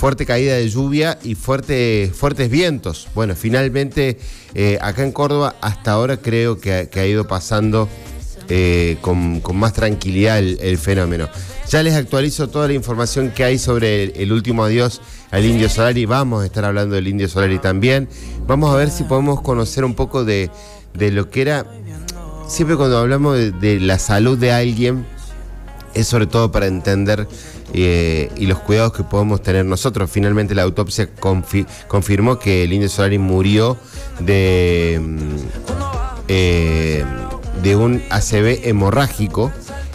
fuerte caída de lluvia y fuertes vientos. Bueno, finalmente acá en Córdoba hasta ahora creo que ha ido pasando con más tranquilidad el fenómeno. Ya les actualizo toda la información que hay sobre el último adiós al Indio Solari. Vamos a estar hablando del Indio Solari también. Vamos a ver si podemos conocer un poco de lo que era. Siempre cuando hablamos de la salud de alguien, es sobre todo para entender y los cuidados que podemos tener nosotros. Finalmente la autopsia confirmó que el Indio Solari murió de un ACV hemorrágico.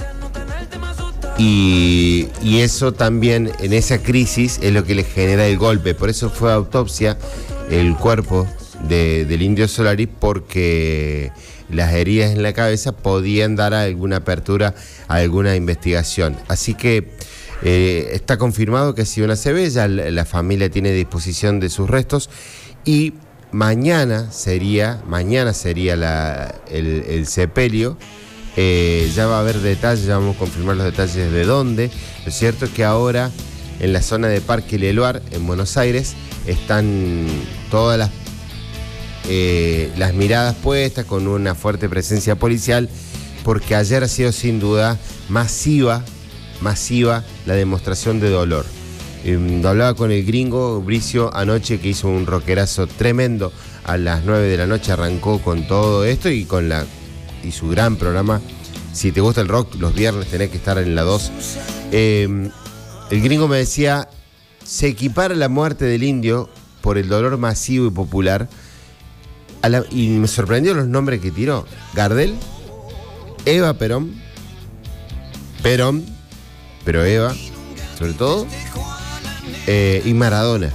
Y eso también, en esa crisis, es lo que le genera el golpe. Por eso fue a autopsia el cuerpo del Indio Solari, porque las heridas en la cabeza podían dar alguna apertura a alguna investigación. Así que está confirmado que ha sido una ACV, ya la familia tiene disposición de sus restos y mañana sería el sepelio. Ya va a haber detalles, ya vamos a confirmar los detalles de dónde. Lo cierto es que ahora en la zona de Parque Leloir, en Buenos Aires, están todas las miradas puestas, con una fuerte presencia policial, porque ayer ha sido sin duda masiva la demostración de dolor. Hablaba con el gringo Bricio anoche, que hizo un rockerazo tremendo. A las 9 de la noche arrancó con todo esto y su gran programa. Si te gusta el rock, los viernes tenés que estar en la 2. El gringo me decía, se equipara la muerte del Indio por el dolor masivo y popular. Y me sorprendió los nombres que tiró: Gardel, Eva Perón, pero Eva sobre todo, y Maradona.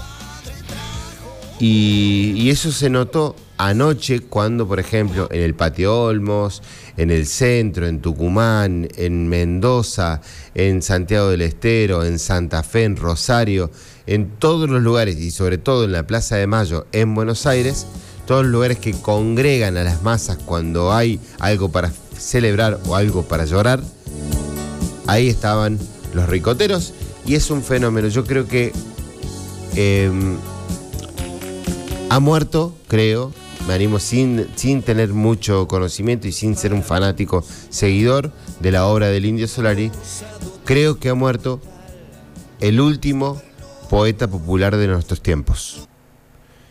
Y eso se notó anoche cuando, por ejemplo, en el Patio Olmos, en el centro, en Tucumán, en Mendoza, en Santiago del Estero, en Santa Fe, en Rosario, en todos los lugares, y sobre todo en la Plaza de Mayo en Buenos Aires, todos los lugares que congregan a las masas cuando hay algo para celebrar o algo para llorar, ahí estaban los ricoteros, y es un fenómeno. Yo creo que ha muerto, creo, me animo, sin tener mucho conocimiento y sin ser un fanático seguidor de la obra del Indio Solari. Creo que ha muerto el último poeta popular de nuestros tiempos.